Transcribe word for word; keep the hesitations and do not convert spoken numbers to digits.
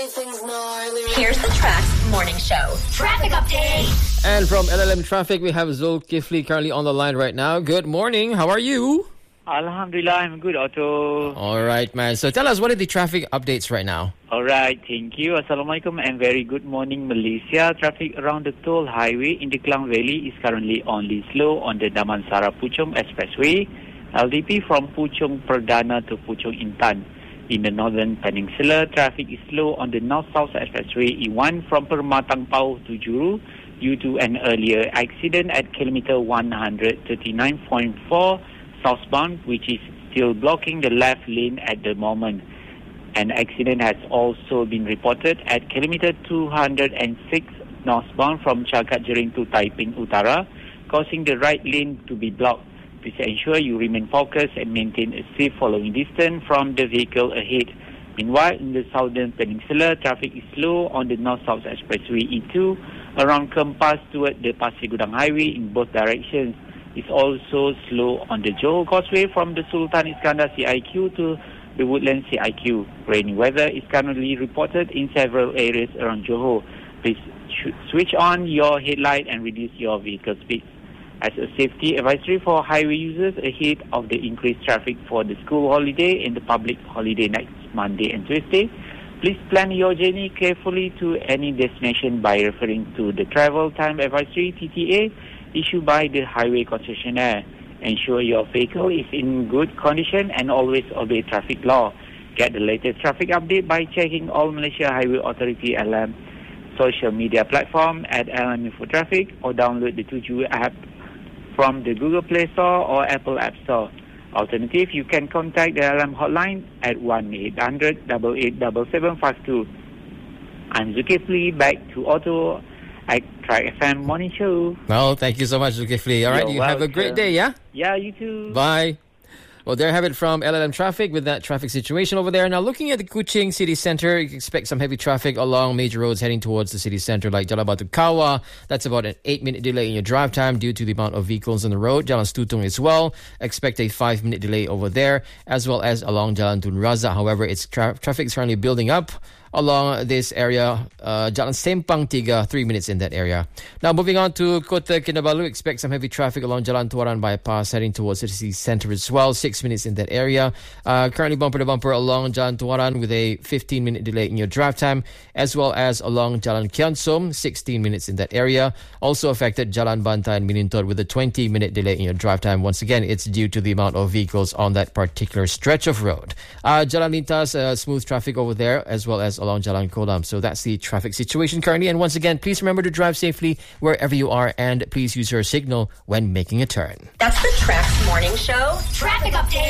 everything's gnarly. Here's the Tracks Morning Show Traffic Update. And from L L M Traffic, we have Zulkifli currently on the line right now. Good morning. How are you? Alhamdulillah, I'm good, Otto. All right, man. So tell us, what are the traffic updates right now? All right, thank you. Assalamualaikum and very good morning, Malaysia. Traffic around the toll highway in the Klang Valley is currently only slow on the Damansara Puchong Expressway, L D P from Puchong Perdana to Puchong Intan. In the Northern Peninsula, traffic is slow on the North-South Expressway E one from Permatang Pau to Juru due to an earlier accident at kilometer one thirty-nine point four southbound, which is still blocking the left lane at the moment. An accident has also been reported at kilometer two hundred six northbound from Chakat Jering to Taiping Utara, causing the right lane to be blocked. Please ensure you remain focused and maintain a safe following distance from the vehicle ahead. Meanwhile, in the Southern Peninsula, traffic is slow on the North-South Expressway E two around Kempas toward the Pasir Gudang Highway in both directions. It's also slow on the Johor Causeway from the Sultan Iskandar C I Q to the Woodlands C I Q. Rainy weather is currently reported in several areas around Johor. Please sh- switch on your headlight and reduce your vehicle speed. As a safety advisory for highway users ahead of the increased traffic for the school holiday and the public holiday next Monday and Tuesday, please plan your journey carefully to any destination by referring to the Travel Time Advisory T T A issued by the highway concessionaire. Ensure your vehicle is in good condition and always obey traffic law. Get the latest traffic update by checking All Malaysia Highway Authority L M social media platform at L M Info Traffic or download the Tuju app from the Google Play Store or Apple App Store. Alternative, you can contact the L M hotline at one eight hundred eight eight seven seven five two. I'm Zulkifli, back to Otto at Track F M Morning Show. Well, thank you so much, Zulkifli. All right, You're you have a great day, yeah? Yeah, you too. Bye. Well, there you have it from L L M Traffic with that traffic situation over there. Now, looking at the Kuching city centre, you can expect some heavy traffic along major roads heading towards the city centre, like Jalan Batu Kawa. That's about an eight-minute delay in your drive time due to the amount of vehicles on the road. Jalan Stutung as well. Expect a five-minute delay over there, as well as along Jalan Tun Razak. However, it's tra- traffic is currently building up along this area. uh, Jalan Sempang Tiga, three minutes in that area. Now, moving on to Kota Kinabalu, expect some heavy traffic along Jalan Tuaran bypass heading towards the city centre as well, six minutes in that area. Uh, currently bumper to bumper along Jalan Tuaran with a fifteen-minute delay in your drive time, as well as along Jalan Kiansum, sixteen minutes in that area. Also affected Jalan Bantai and Minintod with a twenty-minute delay in your drive time. Once again, it's due to the amount of vehicles on that particular stretch of road. Uh, Jalan Lintas, uh, smooth traffic over there, as well as along Jalan Kodam. So that's the traffic situation currently. And once again, please remember to drive safely wherever you are, and please use your signal when making a turn. That's the Tracks Morning Show Traffic Update.